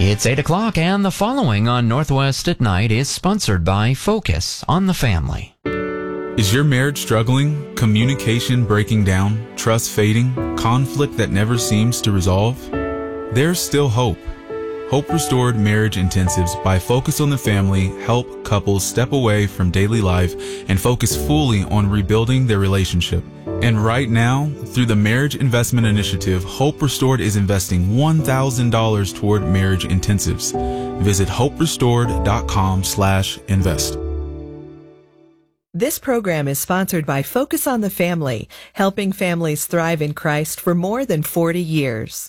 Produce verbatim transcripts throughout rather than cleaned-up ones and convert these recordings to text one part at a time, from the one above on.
It's eight o'clock, and the following on Northwest at Night is sponsored by Focus on the Family. Is your marriage struggling? Communication breaking down? Trust fading? Conflict that never seems to resolve? There's still hope. Hope Restored Marriage Intensives by Focus on the Family help couples step away from daily life and focus fully on rebuilding their relationship. And right now, through the Marriage Investment Initiative, Hope Restored is investing one thousand dollars toward marriage intensives. Visit hope restored dot com slash invest. This program is sponsored by Focus on the Family, helping families thrive in Christ for more than forty years.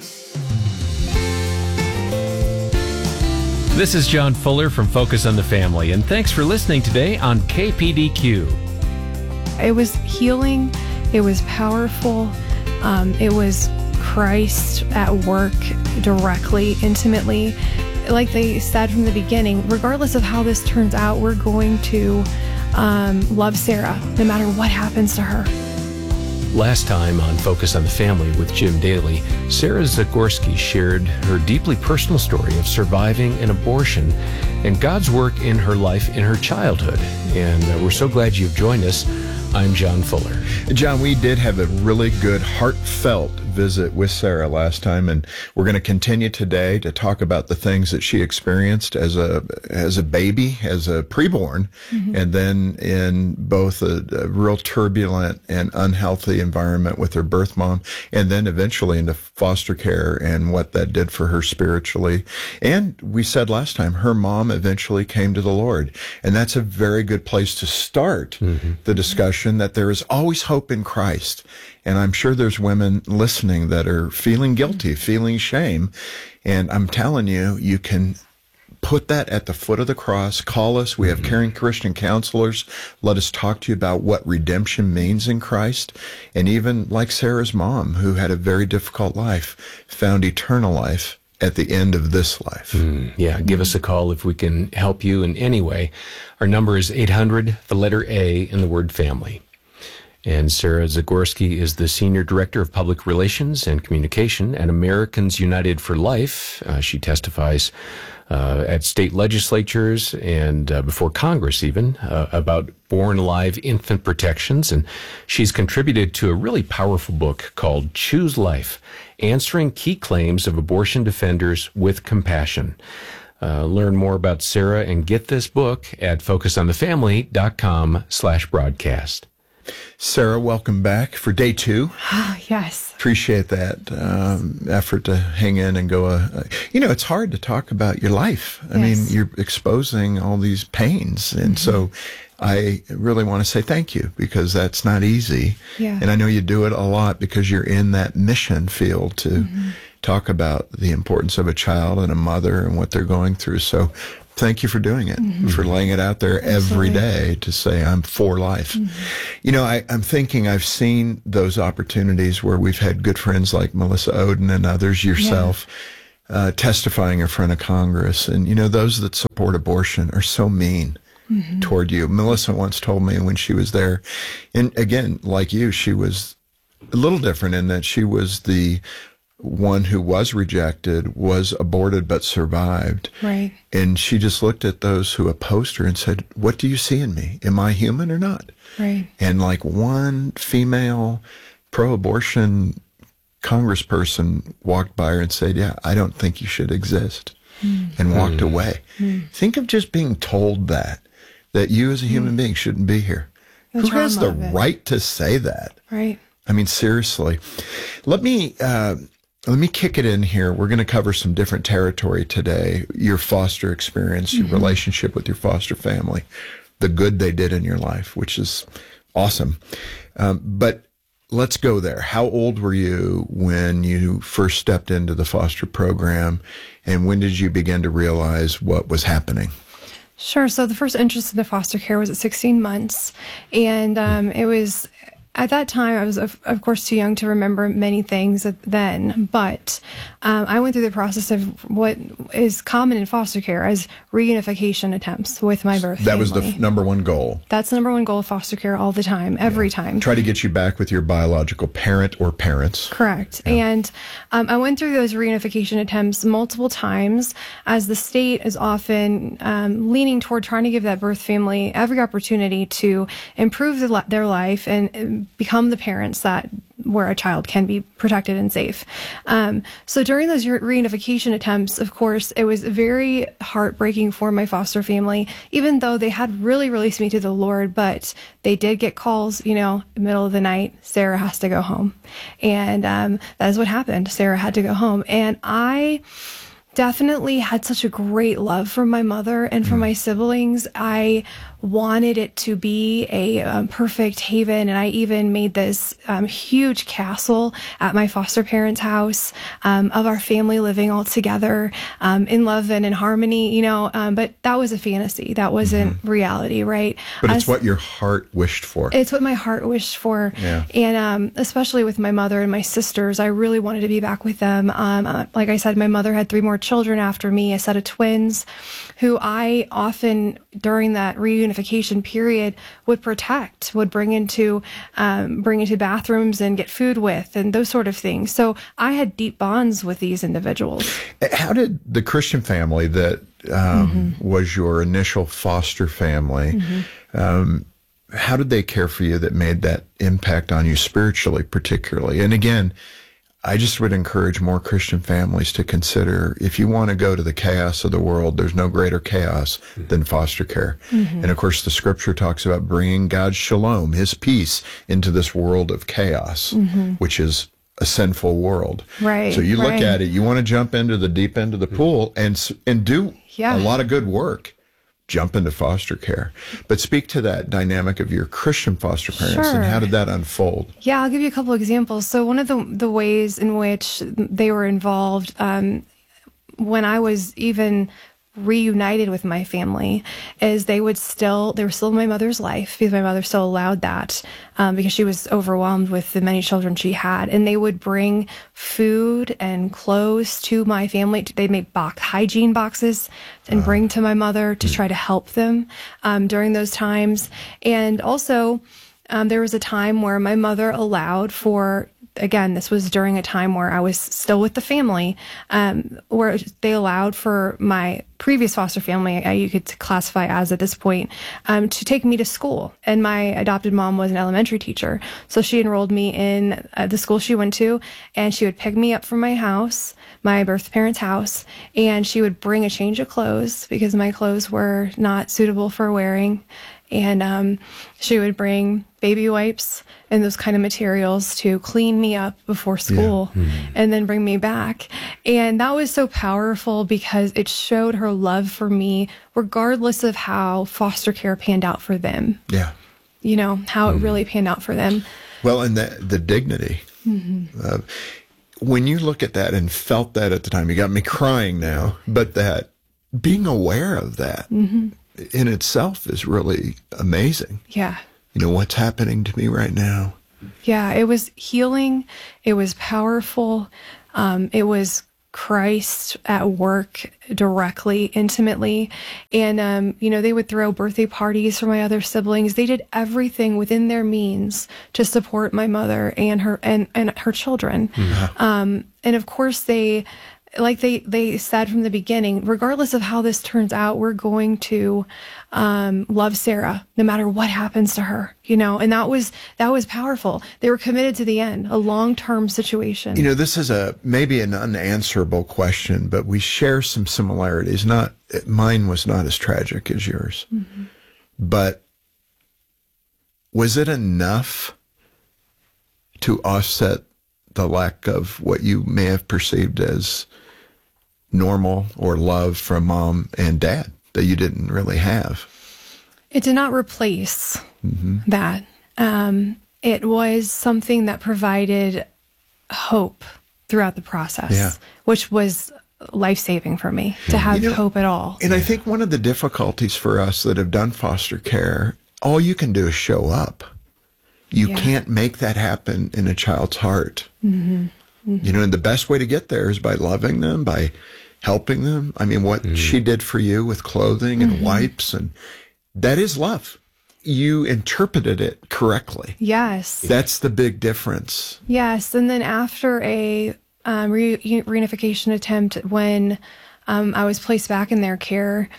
This is John Fuller from Focus on the Family, and thanks for listening today on K P D Q. It was healing. It was powerful. Um, it was Christ at work directly, intimately. Like they said from the beginning, regardless of how this turns out, we're going to um, love Sarah no matter what happens to her. Last time on Focus on the Family with Jim Daly, Sarah Zagorski shared her deeply personal story of surviving an abortion and God's work in her life in her childhood. And uh, we're so glad you've joined us. I'm John Fuller. John, we did have a really good, heartfelt visit with Sarah last time, and we're going to continue today to talk about the things that she experienced as a as a baby, as a preborn, mm-hmm. and then in both a, a real turbulent and unhealthy environment with her birth mom, and then eventually into foster care and what that did for her spiritually. And we said last time, her mom eventually came to the Lord, and that's a very good place to start mm-hmm. the discussion that there is always hope in Christ. And I'm sure there's women listening that are feeling guilty, feeling shame. And I'm telling you, you can put that at the foot of the cross. Call us. We have mm-hmm. caring Christian counselors. Let us talk to you about what redemption means in Christ. And even like Sarah's mom, who had a very difficult life, found eternal life at the end of this life. Mm, yeah, give us a call if we can help you in any way. Our number is eight hundred, the letter A, and the word family. And Sarah Zagorski is the Senior Director of Public Relations and Communication at Americans United for Life. Uh, she testifies uh, at state legislatures and uh, before Congress even uh, about born alive infant protections. And she's contributed to a really powerful book called Choose Life, Answering Key Claims of Abortion Defenders with Compassion. Uh, learn more about Sarah and get this book at focus on the family dot com slash broadcast. Sarah, welcome back for day two. Yes. Appreciate that um, effort to hang in and go. Uh, you know, it's hard to talk about your life. I yes. mean, you're exposing all these pains. And mm-hmm. so I really want to say thank you, because that's not easy. Yeah. And I know you do it a lot because you're in that mission field to mm-hmm. talk about the importance of a child and a mother and what they're going through. So thank you for doing it, mm-hmm. for laying it out there every Absolutely. day to say, I'm for life. Mm-hmm. You know, I, I'm thinking I've seen those opportunities where we've had good friends like Melissa Ohden and others, yourself, yeah. uh, testifying in front of Congress. And, you know, those that support abortion are so mean mm-hmm. toward you. Melissa once told me when she was there, and again, like you, she was a little different in that she was the one who was rejected, was aborted, but survived. Right. And she just looked at those who opposed her and said, what do you see in me? Am I human or not? Right. And like one female pro-abortion congressperson walked by her and said, yeah, I don't think you should exist, mm. and walked mm. away. Mm. Think of just being told that, that you as a human mm. being shouldn't be here. The Who has the of right to say that? Right. I mean, seriously. Let me... Uh, Let me kick it in here. We're going to cover some different territory today. Your foster experience, your mm-hmm. relationship with your foster family, the good they did in your life, which is awesome. Um, but let's go there. How old were you when you first stepped into the foster program, and when did you begin to realize what was happening? Sure. So the first interest in the foster care was at sixteen months, and um, it was at that time, I was, of, of course, too young to remember many things then, but um, I went through the process of what is common in foster care as reunification attempts with my birth That family. was the f- number one goal. That's the number one goal of foster care all the time, every yeah. time. Try to get you back with your biological parent or parents. Correct. Yeah. And um, I went through those reunification attempts multiple times, as the state is often um, leaning toward trying to give that birth family every opportunity to improve the, their life and become the parents that where a child can be protected and safe. Um, so during those re- reunification attempts, of course, it was very heartbreaking for my foster family, even though they had really released me to the Lord, but they did get calls, you know, middle of the night, Sarah has to go home. And um, that is what happened. Sarah had to go home. And I definitely had such a great love for my mother and for my siblings. I wanted it to be a um, perfect haven, and I even made this um, huge castle at my foster parents' house um, of our family living all together um, in love and in harmony, you know, um, but that was a fantasy. That wasn't mm-hmm. reality, right? But it's As, what your heart wished for. It's what my heart wished for. Yeah. And um, especially with my mother and my sisters, I really wanted to be back with them. Um, uh, like I said, my mother had three more children after me, a set of twins, who I often, during that reunification period, would protect, would bring into um, bring into bathrooms and get food with, and those sort of things. So I had deep bonds with these individuals. How did the Christian family that um, mm-hmm. was your initial foster family, mm-hmm. um, how did they care for you that made that impact on you spiritually, particularly? And again, I just would encourage more Christian families to consider, if you want to go to the chaos of the world, there's no greater chaos mm-hmm. than foster care. Mm-hmm. And of course, the scripture talks about bringing God's shalom, his peace, into this world of chaos, mm-hmm. which is a sinful world. Right. So you look right. at it, you want to jump into the deep end of the pool and, and do yeah. a lot of good work. Jump into foster care. But speak to that dynamic of your Christian foster parents sure. and how did that unfold? Yeah, I'll give you a couple of examples. So one of the the ways in which they were involved um, when I was even reunited with my family is they would still, they were still in my mother's life because my mother still allowed that um, because she was overwhelmed with the many children she had. And they would bring food and clothes to my family. They made box hygiene boxes and uh, bring to my mother to try to help them um, during those times. And also, um, there was a time where my mother allowed for, again, this was during a time where I was still with the family, um, where they allowed for my previous foster family, uh, you could classify as at this point, um, to take me to school. And my adopted mom was an elementary teacher. So she enrolled me in uh, the school she went to, and she would pick me up from my house, my birth parents' house, and she would bring a change of clothes because my clothes were not suitable for wearing. And um, she would bring baby wipes and those kind of materials to clean me up before school yeah. mm-hmm. and then bring me back. And that was so powerful because it showed her love for me, regardless of how foster care panned out for them. Yeah. You know, how mm-hmm. it really panned out for them. Well, and the, the dignity. Mm-hmm. Uh, when you look at that and felt that at the time, you got me crying now, but that being aware of that mm-hmm. in itself is really amazing. Yeah. You know, what's happening to me right now? Yeah, it was healing. It was powerful. Um, it was Christ at work directly, intimately. And, um, you know, they would throw birthday parties for my other siblings. They did everything within their means to support my mother and her and, and her children. Mm-hmm. Um, and of course, they... Like they, they said from the beginning, regardless of how this turns out, we're going to um, love Sarah no matter what happens to her, you know, and that was that was powerful. They were committed to the end, a long-term situation. You know, this is a maybe an unanswerable question, but we share some similarities. Not mine was not as tragic as yours, mm-hmm. but was it enough to offset the lack of what you may have perceived as normal or love from mom and dad that you didn't really have? It did not replace mm-hmm. that. Um, it was something that provided hope throughout the process, yeah. which was life-saving for me to have you know, hope at all. And I think one of the difficulties for us that have done foster care, all you can do is show up. You Yeah. can't make that happen in a child's heart. Mm-hmm. Mm-hmm. You know, and the best way to get there is by loving them, by helping them. I mean, what Mm-hmm. she did for you with clothing and Mm-hmm. wipes, and that is love. You interpreted it correctly. Yes. That's the big difference. Yes. And then after a um, re- reunification attempt, when um, I was placed back in their care,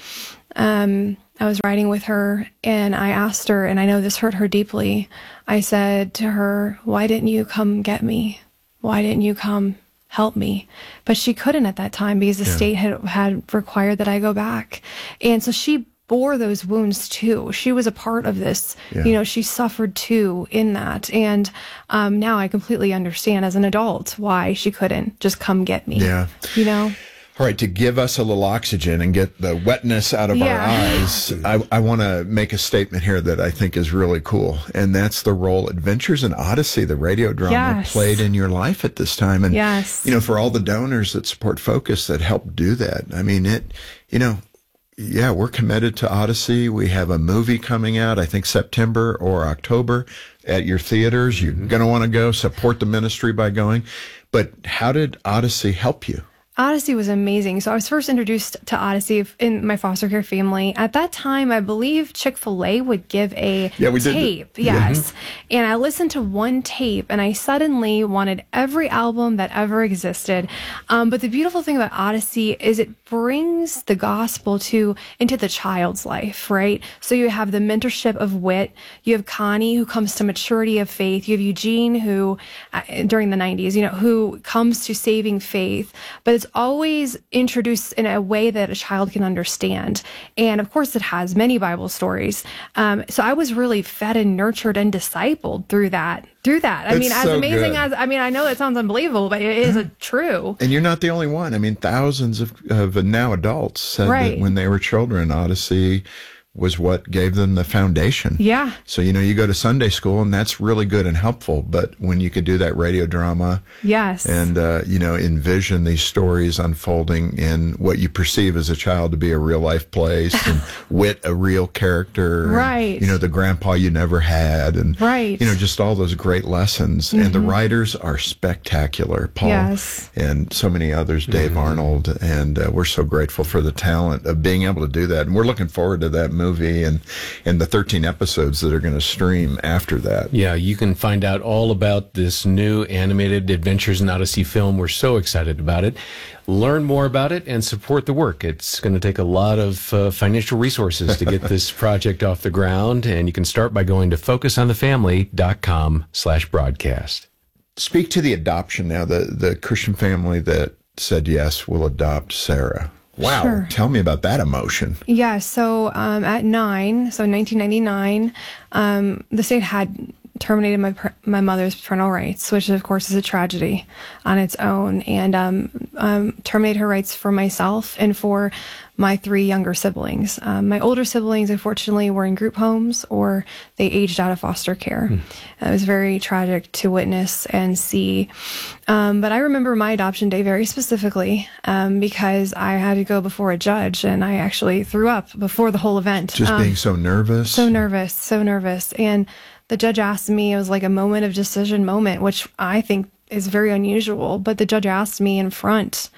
um, I was riding with her and I asked her, and I know this hurt her deeply. I said to her, "Why didn't you come get me? Why didn't you come help me?" But she couldn't at that time because the Yeah. state had, had required that I go back. And so she bore those wounds too. She was a part of this. Yeah. You know, she suffered too in that. And um, now I completely understand as an adult why she couldn't just come get me. Yeah. You know? All right, to give us a little oxygen and get the wetness out of Yeah. our eyes, I, I want to make a statement here that I think is really cool, and that's the role Adventures in Odyssey, the radio drama, Yes. played in your life at this time. And, Yes. you know, for all the donors that support Focus that help do that, I mean, it, you know, yeah, we're committed to Odyssey. We have a movie coming out, I think September or October at your theaters. You're going to want to go support the ministry by going. But how did Odyssey help you? Odyssey was amazing. So I was first introduced to Odyssey in my foster care family. At that time, I believe Chick-fil-A would give a Yeah, we did. tape. Yes. And I listened to one tape and I suddenly wanted every album that ever existed. Um, but the beautiful thing about Odyssey is it brings the gospel to into the child's life, right? So you have the mentorship of Whit. You have Connie, who comes to maturity of faith. You have Eugene, who uh, during the nineties, you know, who comes to saving faith. But it's always introduced in a way that a child can understand. And of course, it has many Bible stories. Um, so I was really fed and nurtured and discipled through that. Through that. I That's mean, as so amazing good. as, I mean, I know that sounds unbelievable, but it is a true. And you're not the only one. I mean, thousands of, of now adults said Right. that when they were children, Odyssey was what gave them the foundation. Yeah. So, you know, you go to Sunday school and that's really good and helpful. But when you could do that radio drama Yes. and, uh, you know, envision these stories unfolding in what you perceive as a child to be a real life place and Whit, a real character. and, Right. you know, the grandpa you never had. And, Right. you know, just all those great lessons. And the writers are spectacular. Paul Yes. and so many others, Dave Arnold. And uh, we're so grateful for the talent of being able to do that. And we're looking forward to that movie and, and the thirteen episodes that are going to stream after that. Yeah, you can find out all about this new animated Adventures in Odyssey film. We're so excited about it. Learn more about it and support the work. It's going to take a lot of uh, financial resources to get this project off the ground, and you can start by going to focusonthefamily.com slash broadcast. Speak to the adoption now, the, the Christian family that said yes will adopt Sarah. Wow. Sure. Tell me about that emotion. Yeah, so um, at nine, so nineteen ninety-nine, um, the state had terminated my per- my mother's parental rights, which of course is a tragedy on its own, and um, um, terminated her rights for myself and for my three younger siblings. Um, my older siblings, unfortunately, were in group homes or they aged out of foster care. Hmm. It was very tragic to witness and see. Um, but I remember my adoption day very specifically um, because I had to go before a judge and I actually threw up before the whole event. Just Um, being so nervous. so nervous, so nervous. And the judge asked me, it was like a moment of decision moment, which I think is very unusual. But the judge asked me in front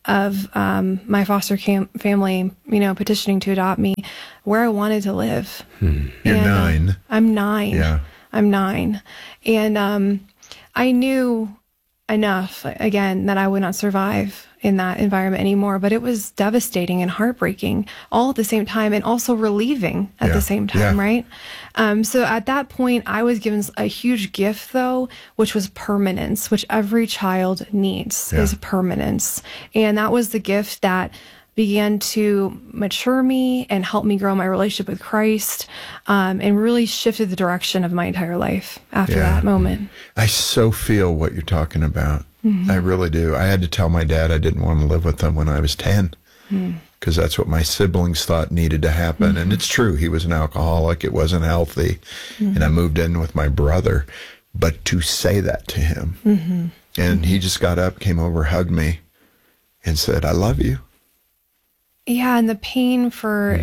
of um, my foster cam- family, you know, petitioning to adopt me, where I wanted to live. You're And, uh, nine. I'm nine. Yeah. I'm nine. And um, I knew enough, again, that I would not survive in that environment anymore. But it was devastating and heartbreaking all at the same time, and also relieving at Yeah. the same time, Yeah. right? Um, so at that point, I was given a huge gift, though, which was permanence, which every child needs, Yeah. is permanence. And that was the gift that began to mature me and help me grow my relationship with Christ, um, and really shifted the direction of my entire life after Yeah. that moment. I so feel what you're talking about. I really do. I had to tell my dad I didn't want to live with him when I was ten because that's what my siblings thought needed to happen. And it's true. He was an alcoholic. It wasn't healthy. And I moved in with my brother. But to say that to him, and he just got up, came over, hugged me, and said, I love you. Yeah, and the pain for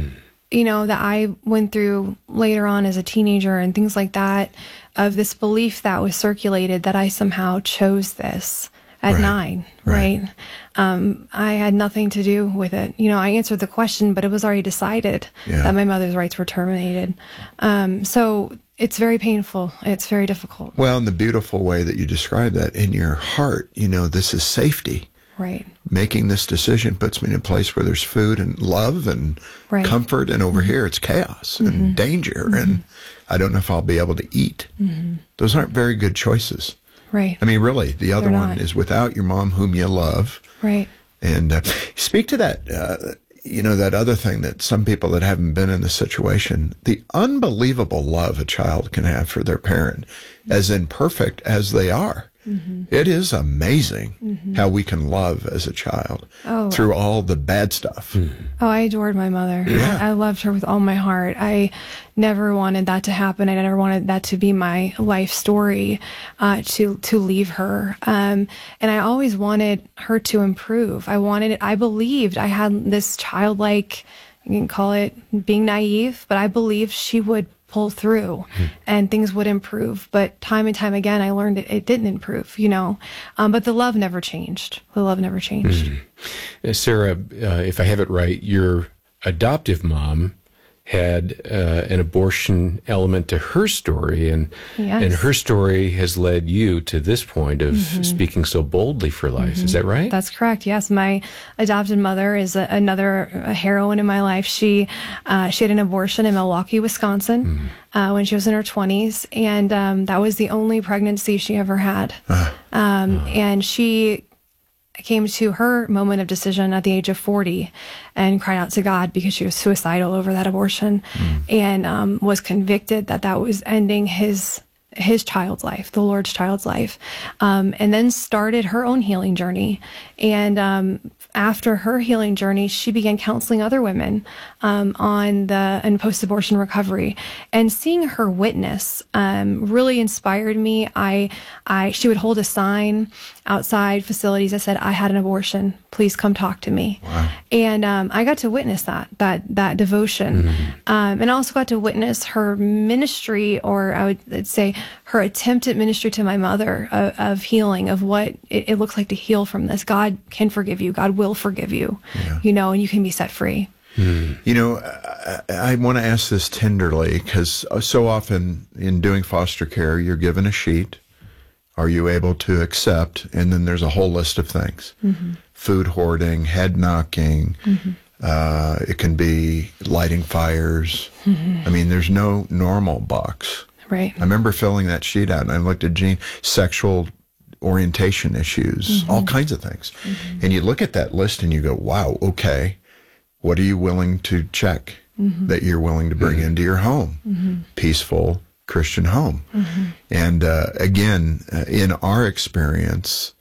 you know, that I went through later on as a teenager and things like that, of this belief that was circulated that I somehow chose this at Right. nine, Right. right? Um, I had nothing to do with it. You know, I answered the question, but it was already decided Yeah. that my mother's rights were terminated. Um, so it's very painful. It's very difficult. Well, and the beautiful way that you describe that, in your heart, you know, this is safety. Right. Making this decision puts me in a place where there's food and love and Right. comfort, and over here it's chaos and danger, and I don't know if I'll be able to eat. Those aren't very good choices. Right. I mean, really, the other They're one not. is without your mom, whom you love. Right. And uh, speak to that, uh, you know, that other thing that some people that haven't been in the situation, the unbelievable love a child can have for their parent, as imperfect as they are. Mm-hmm. It is amazing mm-hmm. how we can love as a child Oh. through all the bad stuff. Mm-hmm. Oh, I adored my mother. Yeah. I, I loved her with all my heart. I never wanted that to happen. I never wanted that to be my life story, uh, to to leave her. Um, and I always wanted her to improve. I wanted it. I believed I had this childlike, you can call it being naive, but I believed she would pull through and things would improve. But time and time again, I learned it, it didn't improve, you know. Um, but the love never changed. The love never changed. Mm-hmm. Uh, Sarah, uh, if I have it right, your adoptive mom had uh, an abortion element to her story, and Yes. and her story has led you to this point of Mm-hmm. speaking so boldly for life. Is that right? That's correct. Yes, my adopted mother is a, another a heroine in my life. She uh, she had an abortion in Milwaukee, Wisconsin, Mm-hmm. uh, when she was in her twenties, and um, that was the only pregnancy she ever had. Uh, Um, and she came to her moment of decision at the age of forty and cried out to God because she was suicidal over that abortion, and um, was convicted that that was ending his his child's life, the Lord's child's life, um, and then started her own healing journey. And um, after her healing journey, she began counseling other women um, on the and post-abortion recovery. And seeing her witness um, really inspired me. I, I, she would hold a sign outside facilities that said, "I had an abortion. Please come talk to me." Wow. And um, I got to witness that that that devotion, um, and I also got to witness her ministry, or I would say her attempt at ministry to my mother of, of healing, of what it, it looks like to heal from this. God can forgive you. God will forgive you. Yeah. You know, and you can be set free. You know, I, I want to ask this tenderly, because so often in doing foster care, you're given a sheet. Are you able to accept? And then there's a whole list of things. Mm-hmm. Food hoarding, head knocking. Mm-hmm. Uh, it can be lighting fires. Mm-hmm. I mean, there's no normal box. Right. I remember filling that sheet out, and I looked at Jean, sexual orientation issues, Mm-hmm. all kinds of things. Mm-hmm. And you look at that list and you go, wow, okay, what are you willing to check mm-hmm. that you're willing to bring mm-hmm. into your home? Mm-hmm. Peaceful Christian home. Mm-hmm. And uh, again, uh, in our experience,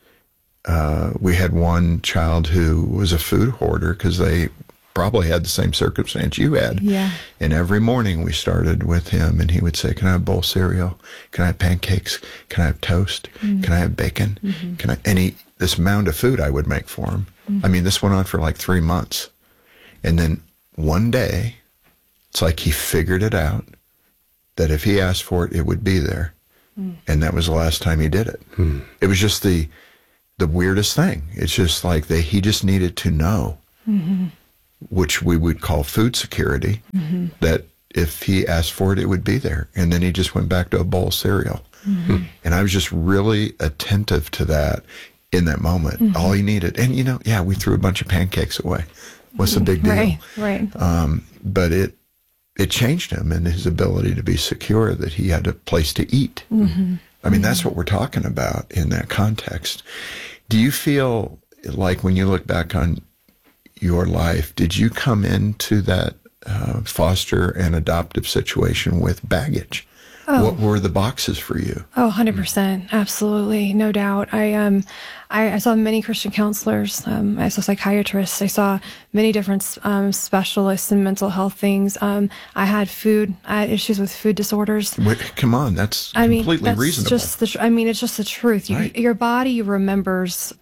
uh, we had one child who was a food hoarder because they probably had the same circumstance you had. Yeah. And every morning we started with him, and he would say, "Can I have a bowl of cereal? Can I have pancakes? Can I have toast? Mm-hmm. Can I have bacon? Mm-hmm. Can I?" And he, this mound of food I would make for him. Mm-hmm. I mean, this went on for like three months. And then one day, it's like he figured it out that if he asked for it, it would be there. Mm. And that was the last time he did it. Mm. It was just the the weirdest thing. It's just like they, he just needed to know, mm-hmm. which we would call food security, mm-hmm. that if he asked for it, it would be there. And then he just went back to a bowl of cereal. Mm-hmm. And I was just really attentive to that in that moment. Mm-hmm. All he needed. And, you know, yeah, we threw a bunch of pancakes away. What's the big deal? Right, right. Um, but it it changed him and his ability to be secure that he had a place to eat. Mm-hmm. I mean, mm-hmm. that's what we're talking about in that context. Do you feel like when you look back on your life, did you come into that uh, foster and adoptive situation with baggage? Oh. What were the boxes for you? Oh, one hundred percent. Absolutely. No doubt. I um, I, I saw many Christian counselors. Um, I saw psychiatrists. I saw many different um, specialists in mental health things. Um, I had food. I had issues with food disorders. Wait, come on. That's I mean, completely that's reasonable. Just the, I mean, it's just the truth. You, right. Your body remembers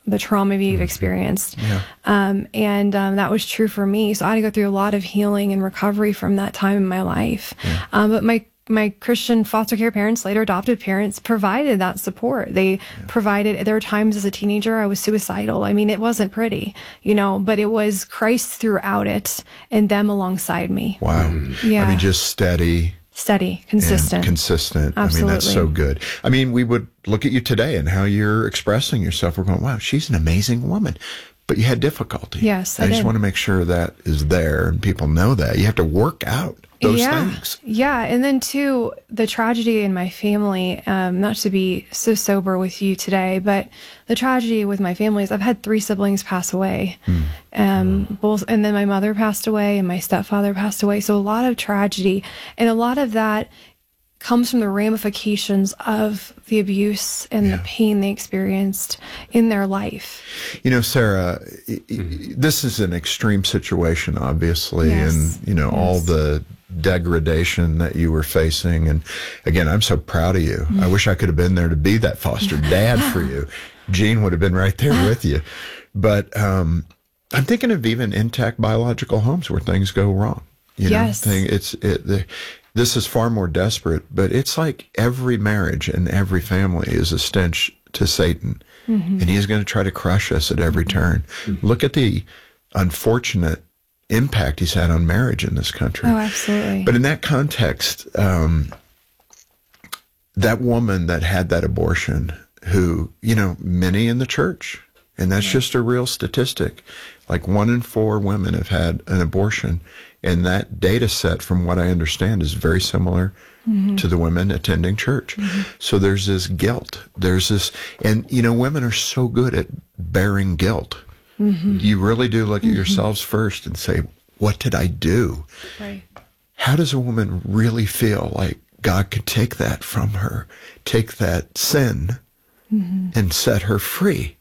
the trauma we've experienced. Yeah. Um, and um, that was true for me. So I had to go through a lot of healing and recovery from that time in my life. Yeah. Um, but my my Christian foster care parents, later adopted parents, provided that support. They yeah. provided, there were times as a teenager I was suicidal. I mean, it wasn't pretty, you know, but it was Christ throughout it and them alongside me. Wow. Yeah. I mean, just steady. Steady, consistent. Consistent. Absolutely. I mean, that's so good. I mean, we would look at you today and how you're expressing yourself. We're going, wow, she's an amazing woman. But you had difficulty. Yes, I, I just did. want to make sure that is there and people know that. You have to work out those yeah. things. Yeah. And then, too, the tragedy in my family, um, not to be so sober with you today, but the tragedy with my family is I've had three siblings pass away. Mm. Um, mm. both, and then my mother passed away and my stepfather passed away. So a lot of tragedy. And a lot of that comes from the ramifications of the abuse and yeah. the pain they experienced in their life. You know, Sarah, mm-hmm. this is an extreme situation, obviously, yes. and, you know, yes. all the degradation that you were facing. And again, I'm so proud of you. Mm-hmm. I wish I could have been there to be that foster dad for you. Gene would have been right there with you. But um, I'm thinking of even intact biological homes where things go wrong. You know, yes. thing, it's, it, the, this is far more desperate, but it's like every marriage and every family is a stench to Satan, mm-hmm. and he's going to try to crush us at every turn. Mm-hmm. Look at the unfortunate impact he's had on marriage in this country. Oh, absolutely. But in that context, um, that woman that had that abortion, who, you know, many in the church, and that's yeah. just a real statistic, like one in four women have had an abortion. And that data set, from what I understand, is very similar mm-hmm. to the women attending church. Mm-hmm. So there's this guilt. There's this, and, you know, women are so good at bearing guilt. Mm-hmm. You really do look at mm-hmm. yourselves first and say, what did I do? Right. How does a woman really feel like God could take that from her, take that sin mm-hmm. and set her free?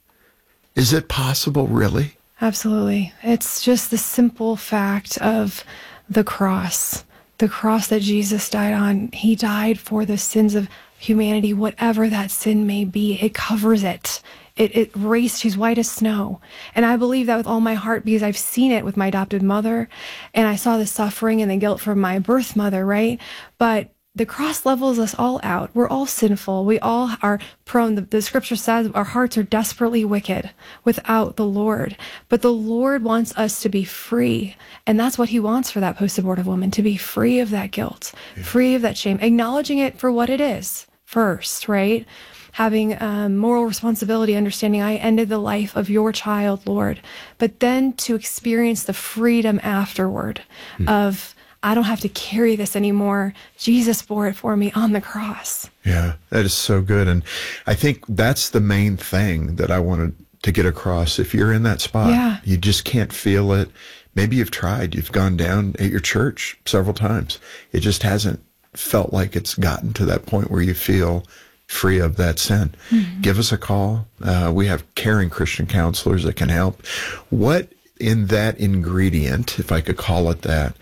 Is it possible, really? Absolutely. It's just the simple fact of the cross, the cross that Jesus died on. He died for the sins of humanity, whatever that sin may be. It covers it. It, it erased, she's white as snow. And I believe that with all my heart because I've seen it with my adopted mother and I saw the suffering and the guilt from my birth mother, right? But the cross levels us all out. We're all sinful. We all are prone. The, the scripture says our hearts are desperately wicked without the Lord. But the Lord wants us to be free. And that's what he wants for that post-abortive woman, to be free of that guilt, yeah. free of that shame, acknowledging it for what it is first, right? Having um, moral responsibility, understanding I ended the life of your child, Lord. But then to experience the freedom afterward mm. of, I don't have to carry this anymore. Jesus bore it for me on the cross. Yeah, that is so good. And I think that's the main thing that I wanted to get across. If you're in that spot, yeah. you just can't feel it. Maybe you've tried. You've gone down at your church several times. It just hasn't felt like it's gotten to that point where you feel free of that sin. Mm-hmm. Give us a call. Uh, we have caring Christian counselors that can help. What in that ingredient, if I could call it that,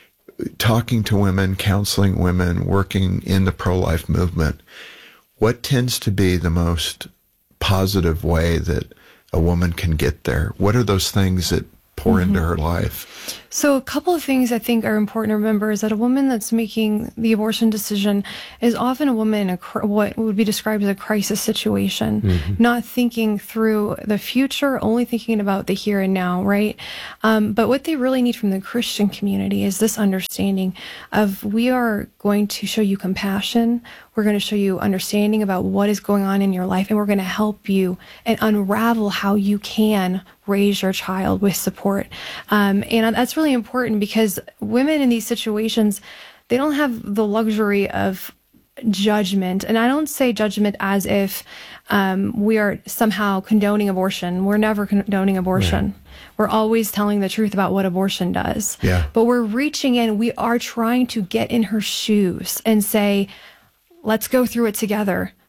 talking to women, counseling women, working in the pro-life movement, what tends to be the most positive way that a woman can get there? What are those things that pour mm-hmm. into her life? So a couple of things I think are important to remember is that a woman that's making the abortion decision is often a woman in a, what would be described as a crisis situation, mm-hmm. not thinking through the future, only thinking about the here and now, right? Um, but what they really need from the Christian community is this understanding of we are going to show you compassion. We're going to show you understanding about what is going on in your life, and we're going to help you and unravel how you can raise your child with support. Um, and that's really important because women in these situations, they don't have the luxury of judgment. And I don't say judgment as if um, we are somehow condoning abortion. We're never condoning abortion. Yeah. We're always telling the truth about what abortion does. Yeah. But we're reaching in. We are trying to get in her shoes and say, let's go through it together.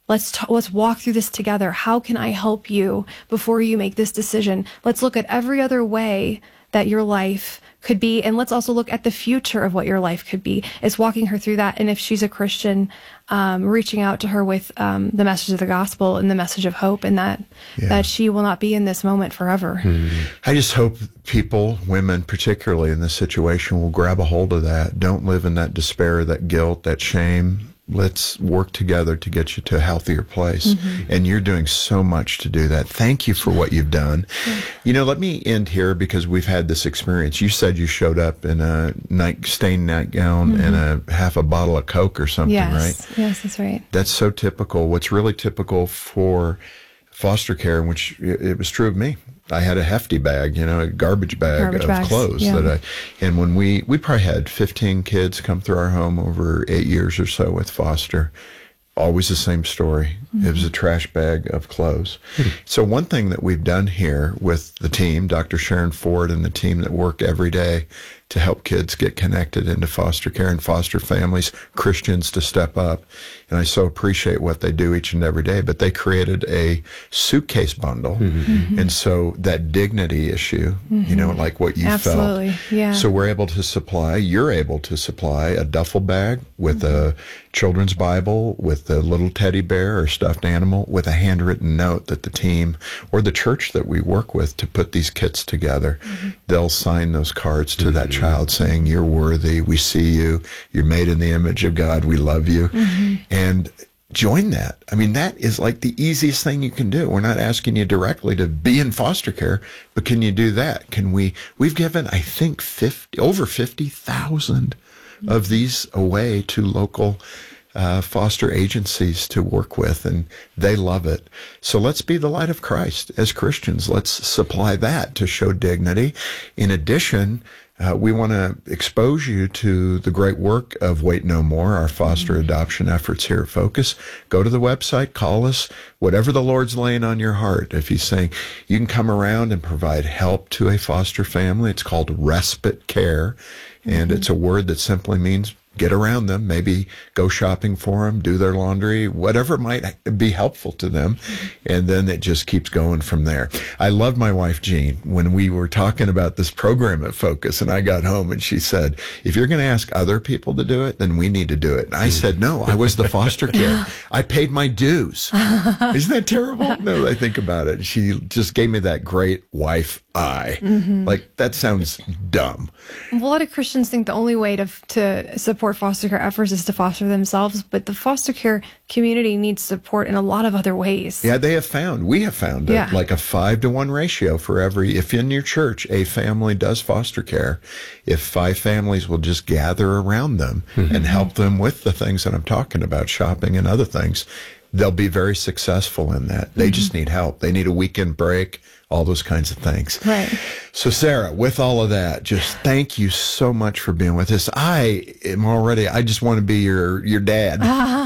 Let's t- let's walk through this together. How can I help you before you make this decision? Let's look at every other way that your life could be, and let's also look at the future of what your life could be. It's walking her through that, and if she's a Christian, um, reaching out to her with um, the message of the gospel and the message of hope, and that Yeah. that she will not be in this moment forever. I just hope people, women particularly in this situation, will grab a hold of that. Don't live in that despair, that guilt, that shame. Let's work together to get you to a healthier place. Mm-hmm. And you're doing so much to do that. Thank you for what you've done. Yeah. You know, let me end here because we've had this experience. You said you showed up in a night stained nightgown mm-hmm. and a half a bottle of Coke or something, yes. right? Yes, that's right. That's so typical. What's really typical for foster care, which it was true of me. I had a hefty bag, you know, a garbage bag garbage of bags, clothes yeah. that I, and when we, we probably had fifteen kids come through our home over eight years or so with foster. Always the same story. Mm-hmm. It was a trash bag of clothes. Mm-hmm. So one thing that we've done here with the team, Doctor Sharon Ford and the team that work every day to help kids get connected into foster care and foster families, Christians to step up. And I so appreciate what they do each and every day, but they created a suitcase bundle. Mm-hmm. Mm-hmm. And so that dignity issue, mm-hmm. you know, like what you Absolutely. felt. Yeah. So we're able to supply, you're able to supply a duffel bag with mm-hmm. a children's Bible, with a little teddy bear or stuffed animal, with a handwritten note that the team or the church that we work with to put these kits together, mm-hmm. they'll sign those cards to mm-hmm. that child saying, you're worthy, we see you, you're made in the image of God, we love you. Mm-hmm. And join that. I mean, that is like the easiest thing you can do. We're not asking you directly to be in foster care, but can you do that? Can we, we've given, I think, fifty, over fifty thousand mm-hmm. of these away to local Uh, foster agencies to work with, and they love it. So let's be the light of Christ as Christians. Let's supply that to show dignity. In addition, uh, we want to expose you to the great work of Wait No More, our foster mm-hmm. adoption efforts here at Focus. Go to the website, call us, whatever the Lord's laying on your heart. If he's saying you can come around and provide help to a foster family, it's called respite care, and mm-hmm. it's a word that simply means get around them, maybe go shopping for them, do their laundry, whatever might be helpful to them. And then it just keeps going from there. I love my wife, Jean, when we were talking about this program at Focus, and I got home and she said, if you're going to ask other people to do it, then we need to do it. And I said, no, I was the foster care. I paid my dues. Isn't that terrible? No, I think about it. She just gave me that great wife eye. Mm-hmm. Like, that sounds dumb. A lot of Christians think the only way to to support foster care efforts is to foster themselves, but the foster care community needs support in a lot of other ways. Yeah, they have found, we have found yeah. it, like a five to one ratio for every, if in your church a family does foster care, if five families will just gather around them mm-hmm. and help them with the things that I'm talking about, shopping and other things, they'll be very successful in that. They mm-hmm. just need help. They need a weekend break, all those kinds of things. Right. So Sarah, with all of that, just thank you so much for being with us. I am already, I just want to be your, your dad.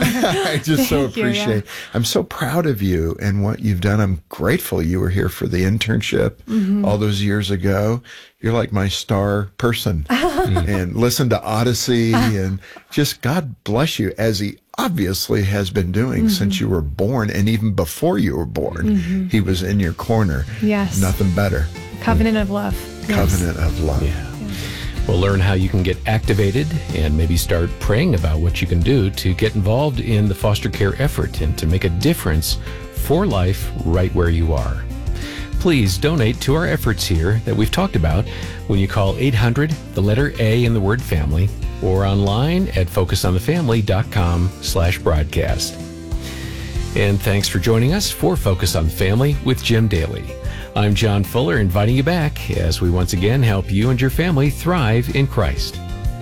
I just so appreciate, you, yeah. I'm so proud of you and what you've done. I'm grateful you were here for the internship mm-hmm. all those years ago. You're like my star person. And listen to Odyssey and just God bless you, as he obviously has been doing mm-hmm. since you were born, and even before you were born. Mm-hmm. He was in your corner. Yes. Nothing better. Covenant of love. Covenant yes. of love. Yeah. yeah. We'll learn how you can get activated and maybe start praying about what you can do to get involved in the foster care effort and to make a difference for life right where you are. Please donate to our efforts here that we've talked about when you call eight hundred, the letter A in the word family, or online at focusonthefamily.com slash broadcast. And thanks for joining us for Focus on the Family with Jim Daly. I'm John Fuller, inviting you back as we once again help you and your family thrive in Christ.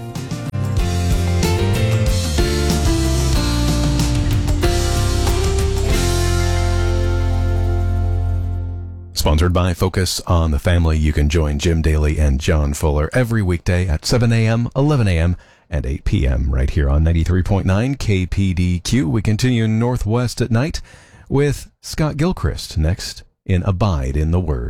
Sponsored by Focus on the Family. You can join Jim Daly and John Fuller every weekday at seven a.m., eleven a.m., and eight p.m. right here on ninety-three point nine K P D Q. We continue Northwest at Night with Scott Gilchrist next in Abide in the Word.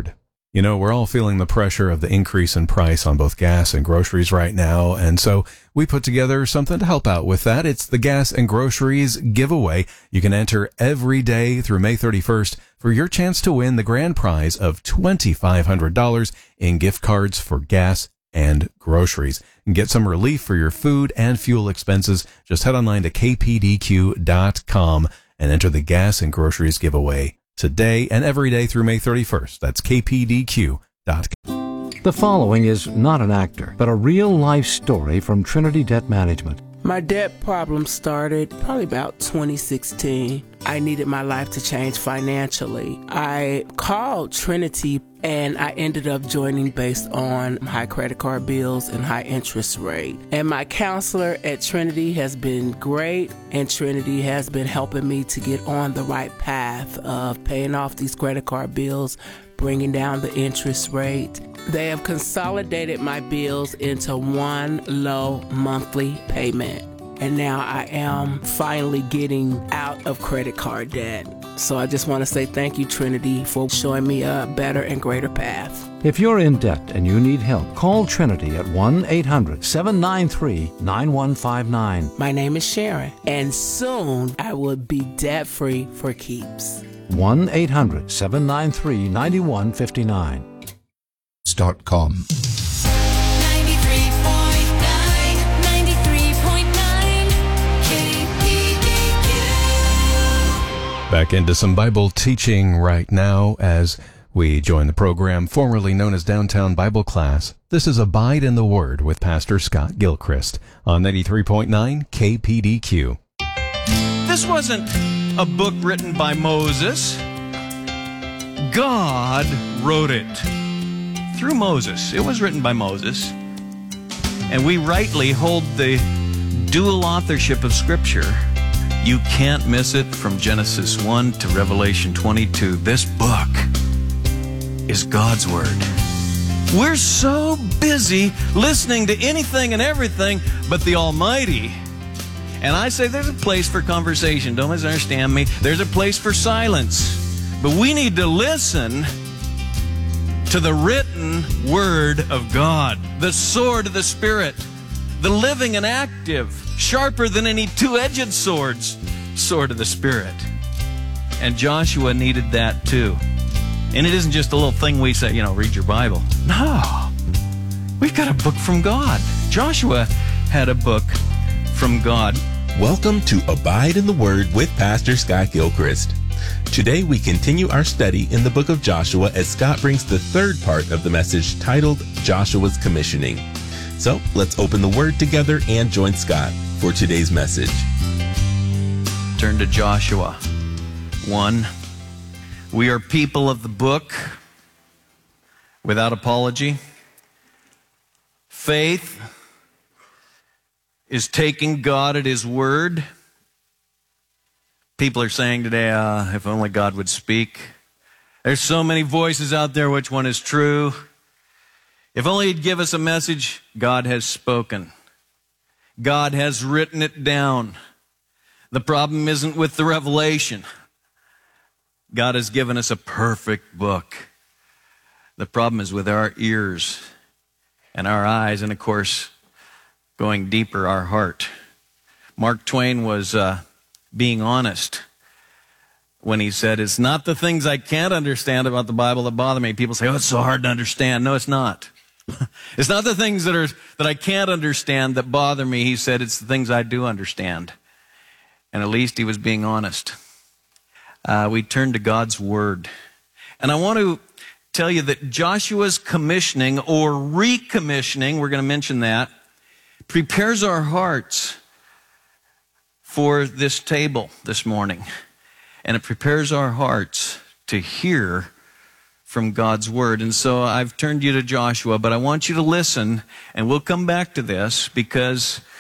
You know, we're all feeling the pressure of the increase in price on both gas and groceries right now, and so we put together something to help out with that. It's the Gas and Groceries giveaway. You can enter every day through May thirty-first for your chance to win the grand prize of twenty-five hundred dollars in gift cards for gas and groceries. And get some relief for your food and fuel expenses. Just head online to k p d q dot com and enter the Gas and Groceries giveaway today and every day through May thirty-first. That's k p d q dot com. The following is not an actor, but a real-life story from Trinity Debt Management. My debt problem started probably about twenty sixteen. I needed my life to change financially. I called Trinity and I ended up joining based on high credit card bills and high interest rate. And my counselor at Trinity has been great, and Trinity has been helping me to get on the right path of paying off these credit card bills, bringing down the interest rate. They have consolidated my bills into one low monthly payment. And now I am finally getting out of credit card debt. So I just want to say thank you, Trinity, for showing me a better and greater path. If you're in debt and you need help, call Trinity at one eight hundred seven nine three nine one five nine. My name is Sharon, and soon I will be debt-free for keeps. one eight hundred seven nine three nine one five nine. Dot com. ninety-three point nine, ninety-three point nine, K P D Q. Back into some Bible teaching right now as we join the program formerly known as Downtown Bible Class. This is Abide in the Word with Pastor Scott Gilchrist on ninety-three point nine K P D Q. This wasn't a book written by Moses. God wrote it through Moses. It was written by Moses. And we rightly hold the dual authorship of Scripture. You can't miss it from Genesis one to Revelation twenty-two. This book is God's Word. We're so busy listening to anything and everything but the Almighty. And I say there's a place for conversation. Don't misunderstand me. There's a place for silence. But we need to listen to the written Word of God, the sword of the Spirit, the living and active, sharper than any two-edged swords, sword of the Spirit. And Joshua needed that too. And it isn't just a little thing we say, you know, read your Bible. No, we've got a book from God. Joshua had a book from God. Welcome to Abide in the Word with Pastor Scott Gilchrist. Today we continue our study in the book of Joshua as Scott brings the third part of the message titled Joshua's Commissioning. So let's open the Word together and join Scott for today's message. Turn to Joshua one. We are people of the book without apology. Faith is taking God at His word. People are saying today, uh, if only God would speak. There's so many voices out there, which one is true? If only He'd give us a message. God has spoken. God has written it down. The problem isn't with the revelation. God has given us a perfect book. The problem is with our ears and our eyes, and of course, going deeper, our heart. Mark Twain was uh, being honest when he said, it's not the things I can't understand about the Bible that bother me. People say, oh, it's so hard to understand. No, it's not. It's not the things that are that I can't understand that bother me. He said, it's the things I do understand. And at least he was being honest. Uh, we turn to God's Word. And I want to tell you that Joshua's commissioning or recommissioning, we're going to mention that, prepares our hearts for this table this morning. And it prepares our hearts to hear from God's Word. And so I've turned you to Joshua, but I want you to listen, and we'll come back to this because